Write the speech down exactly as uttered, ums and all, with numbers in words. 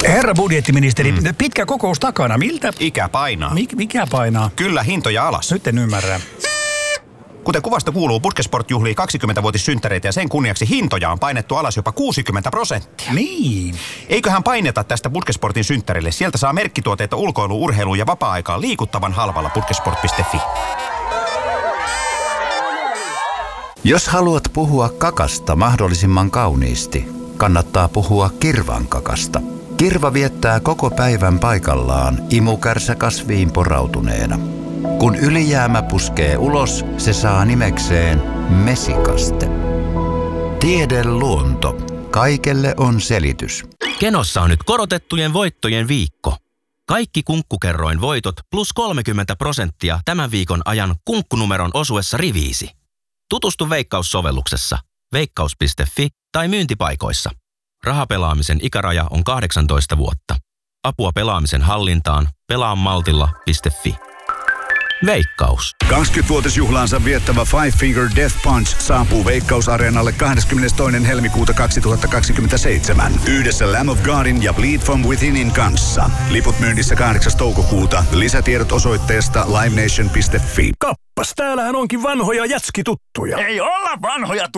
Herra budjettiministeri, mm. pitkä kokous takana. Miltä? Ikä painaa. Mik, mikä painaa? Kyllä, hintoja alas. Nyt en ymmärrä. Kuten kuvasta kuuluu, Puskesport juhlii kaksikymmentävuotissynttäreitä ja sen kunniaksi hintoja on painettu alas jopa kuusikymmentä prosenttia. Niin. Eiköhän paineta tästä Puskesportin synttärille. Sieltä saa merkkituotteita ulkoilu, urheiluun ja vapaa-aikaan liikuttavan halvalla puskesport piste fi. Jos haluat puhua kakasta mahdollisimman kauniisti, kannattaa puhua kirvan kakasta. Kirva viettää koko päivän paikallaan imukärsä kasviin porautuneena. Kun ylijäämä puskee ulos, se saa nimekseen mesikaste. Tiede luonto. Kaikelle on selitys. Kenossa on nyt korotettujen voittojen viikko. Kaikki kunkkukerroin voitot plus kolmekymmentä prosenttia tämän viikon ajan kunkkunumeron osuessa riviisi. Tutustu Veikkaus-sovelluksessa, veikkaus piste fi tai myyntipaikoissa. Rahapelaamisen ikäraja on kahdeksantoista vuotta. Apua pelaamisen hallintaan pelaamaltilla piste fi. Veikkaus. kaksikymmenvuotisjuhlaansa viettävä Five Finger Death Punch saapuu Veikkaus-areenalle kahdeskymmenestoinen helmikuuta kaksituhattakaksikymmentäseitsemän. Yhdessä Lamb of Godin ja Bleed From Withinin kanssa. Liput myynnissä kahdeksas toukokuuta. Lisätiedot osoitteesta live nation piste fi. Kappas, täällähän onkin vanhoja jätskituttuja. Ei olla vanhoja